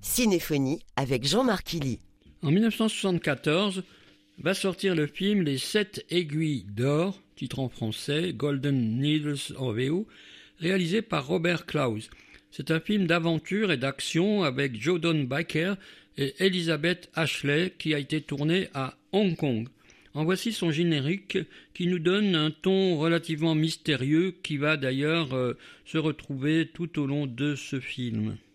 Cinéphonie avec Jean-Marc Killy. En 1974 va sortir le film Les 7 aiguilles d'or, titre en français Golden Needles en VO, réalisé par Robert Clouse. C'est un film d'aventure et d'action avec Jodie Baker et Elizabeth Ashley qui a été tourné à Hong Kong. En voici son générique qui nous donne un ton relativement mystérieux qui va d'ailleurs se retrouver tout au long de ce film.